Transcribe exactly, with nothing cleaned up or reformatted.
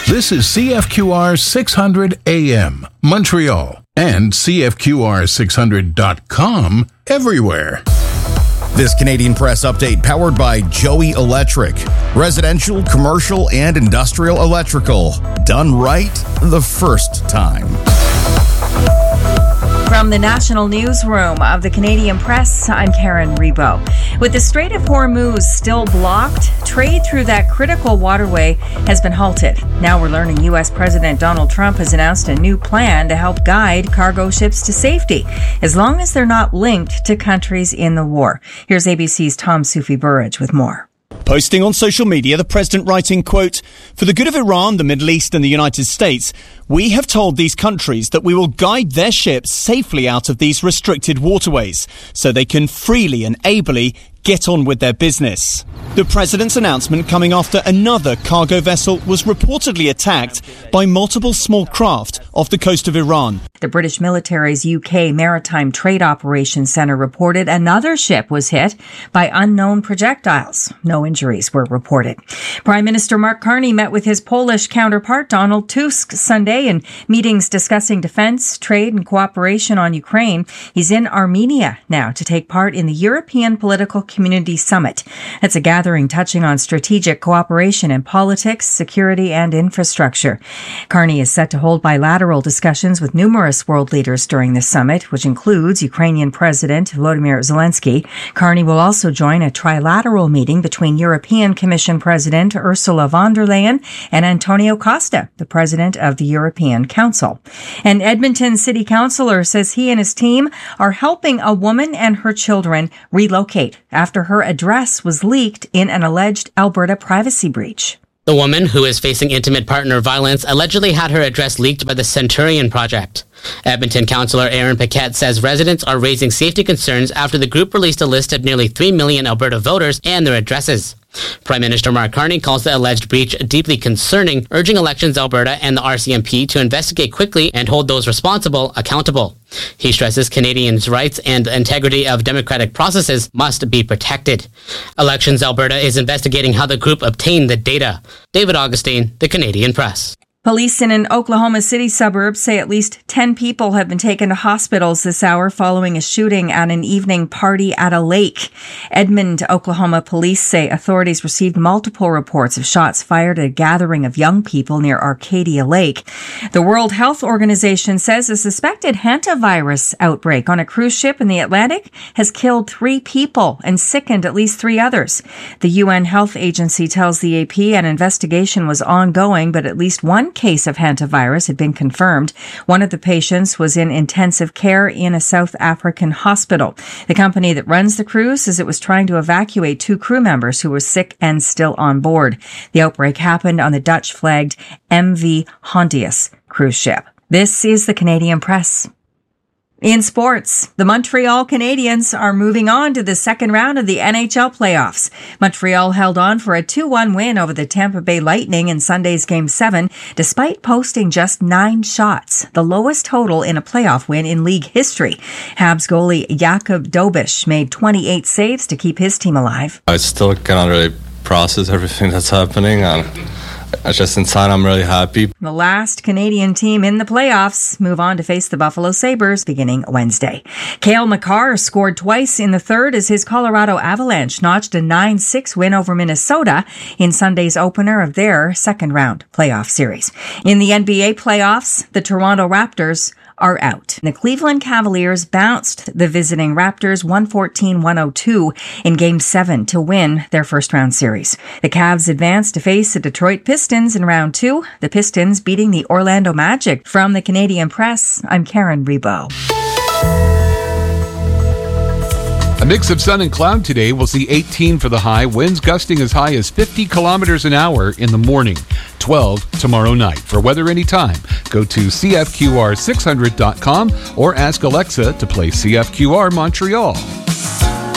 This is C F Q R six hundred A M, Montreal, and C F Q R six hundred dot com everywhere. This Canadian Press update powered by Joey Electric. Residential, commercial, and industrial electrical. Done right the first time. From the National Newsroom of the Canadian Press, I'm Karen Rebo. With the Strait of Hormuz still blocked, trade through that critical waterway has been halted. Now we're learning U S President Donald Trump has announced a new plan to help guide cargo ships to safety, as long as they're not linked to countries in the war. Here's A B C's Tom Sufi Burridge with more. Posting on social media, the president writing, quote, "For the good of Iran, the Middle East and the United States, we have told these countries that we will guide their ships safely out of these restricted waterways so they can freely and ably get on with their business." The president's announcement coming after another cargo vessel was reportedly attacked by multiple small craft off the coast of Iran. The British military's U K Maritime Trade Operations Centre reported another ship was hit by unknown projectiles. No injuries were reported. Prime Minister Mark Carney met with his Polish counterpart Donald Tusk Sunday in meetings discussing defence, trade and cooperation on Ukraine. He's in Armenia now to take part in the European Political Community Summit. That's a gathering touching on strategic cooperation in politics, security and infrastructure. Carney is set to hold bilateral discussions with numerous world leaders during the summit, which includes Ukrainian President Volodymyr Zelensky. Carney will also join a trilateral meeting between European Commission President Ursula von der Leyen and Antonio Costa, the President of the European Council. An Edmonton City Councillor says he and his team are helping a woman and her children relocate after her address was leaked in an alleged Alberta privacy breach. The woman, who is facing intimate partner violence, allegedly had her address leaked by the Centurion Project. Edmonton councillor Aaron Paquette says residents are raising safety concerns after the group released a list of nearly three million Alberta voters and their addresses. Prime Minister Mark Carney calls the alleged breach deeply concerning, urging Elections Alberta and the R C M P to investigate quickly and hold those responsible accountable. He stresses Canadians' rights and the integrity of democratic processes must be protected. Elections Alberta is investigating how the group obtained the data. David Augustine, The Canadian Press. Police in an Oklahoma City suburb say at least ten people have been taken to hospitals this hour following a shooting at an evening party at a lake. Edmond, Oklahoma police say authorities received multiple reports of shots fired at a gathering of young people near Arcadia Lake. The World Health Organization says a suspected hantavirus outbreak on a cruise ship in the Atlantic has killed three people and sickened at least three others. The U N Health Agency tells the A P an investigation was ongoing, but at least one case of hantavirus had been confirmed. One of the patients was in intensive care in a South African hospital. The company that runs the cruise says it was trying to evacuate two crew members who were sick and still on board. The outbreak happened on the Dutch-flagged M V Hondius cruise ship. This is the Canadian Press. In sports, the Montreal Canadiens are moving on to the second round of the N H L playoffs. Montreal held on for a two one win over the Tampa Bay Lightning in Sunday's Game seven, despite posting just nine shots, the lowest total in a playoff win in league history. Habs goalie Jakub Dobeš made twenty-eight saves to keep his team alive. I still cannot really process everything that's happening, and just inside, I'm really happy. The last Canadian team in the playoffs move on to face the Buffalo Sabres beginning Wednesday. Cale Makar scored twice in the third as his Colorado Avalanche notched a nine six win over Minnesota in Sunday's opener of their second-round playoff series. In the N B A playoffs, the Toronto Raptors are out. The Cleveland Cavaliers bounced the visiting Raptors one fourteen to one oh two in Game seven to win their first-round series. The Cavs advanced to face the Detroit Pistons in round two, the Pistons beating the Orlando Magic. From the Canadian Press, I'm Karen Rebo. A mix of sun and cloud today. We'll see eighteen for the high. Winds gusting as high as fifty kilometers an hour in the morning. twelve tomorrow night. For weather anytime, go to C F Q R six hundred dot com or ask Alexa to play C F Q R Montreal.